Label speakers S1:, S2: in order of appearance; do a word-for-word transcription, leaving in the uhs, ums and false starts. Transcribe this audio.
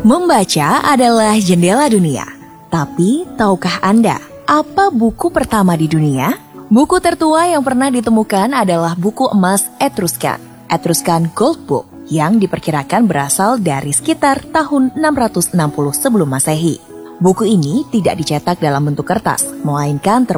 S1: Membaca adalah jendela dunia. Tapi, tahukah Anda apa buku pertama di dunia? Buku tertua yang pernah ditemukan adalah buku emas Etruscan, Etruscan Gold Book, yang diperkirakan berasal dari sekitar tahun enam ratus enam puluh sebelum Masehi. Buku ini tidak dicetak dalam bentuk kertas, melainkan terbuat